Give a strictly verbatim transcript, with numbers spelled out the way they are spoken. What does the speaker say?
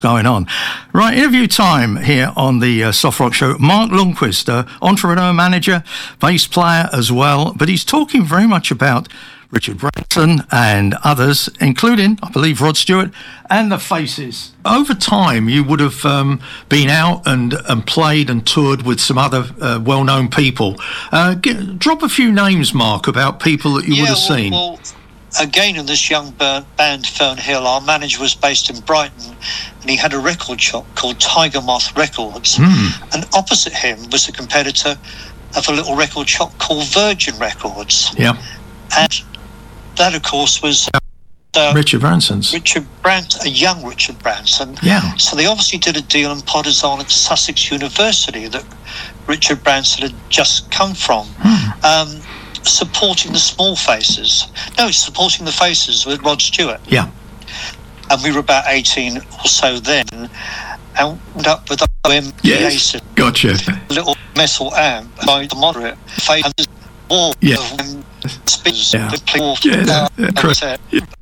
going on. Right, interview time here on the uh, Soft Rock Show. Mark Lundquist, uh, entrepreneur, manager, bass player as well, but he's talking very much about Richard Branson and others, including, I believe, Rod Stewart and the Faces. Over time, you would have um, been out and, and played and toured with some other uh, well-known people. Uh, get, drop a few names, Mark, about people that you yeah, would have well, seen. Well, again, in this young band, Fern Hill, our manager was based in Brighton, and he had a record shop called Tiger Moth Records. Mm. And opposite him was a competitor of a little record shop called Virgin Records. Yeah. And that, of course, was uh, Richard Branson's. Richard Branson, a young Richard Branson. Yeah. So they obviously did a deal and put us on at Sussex University that Richard Branson had just come from. Mm. Um, supporting the Small Faces. No, supporting the Faces with Rod Stewart. Yeah. And we were about eighteen or so then, and went up with our M P A Yes, system, gotcha. a little metal amp by the moderate face, and this wall Yeah. of um, speakers Yeah. that play off Yeah, uh, yeah, correct. uh, Yeah.